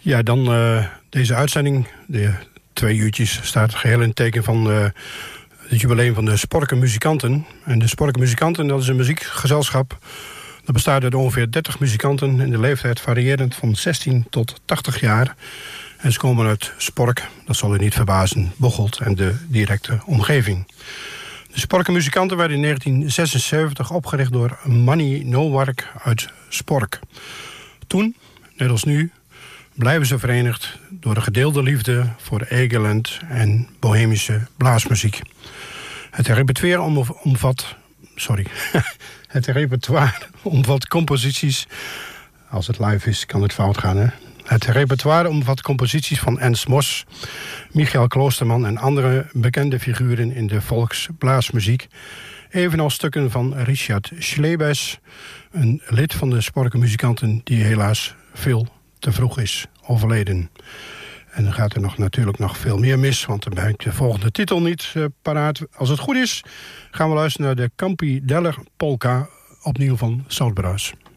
Ja, dan deze uitzending, de 2 uurtjes, staat geheel in het teken van het jubileum van de Sporke Muzikanten. En de Sporke Muzikanten, dat is een muziekgezelschap. Dat bestaat uit ongeveer 30 muzikanten in de leeftijd variërend van 16 tot 80 jaar. En ze komen uit Spork, dat zal u niet verbazen, Bocholt en de directe omgeving. De Sporke Muzikanten werden in 1976 opgericht door Manny Nowark uit Spork. Toen, net als nu, blijven ze verenigd door een gedeelde liefde voor Egeland en bohemische blaasmuziek. Het repertoire omvat composities. Als het live is, kan het fout gaan, hè? Het repertoire omvat composities van Ernst Mos, Michael Kloosterman en andere bekende figuren in de volksblaasmuziek. Evenals stukken van Richard Schlebes, een lid van de Sporke Muzikanten die helaas veel te vroeg is overleden. En dan gaat er natuurlijk nog veel meer mis, want dan ben ik de volgende titel niet paraat. Als het goed is, gaan we luisteren naar de Campi Deller Polka, opnieuw van Soutbrass.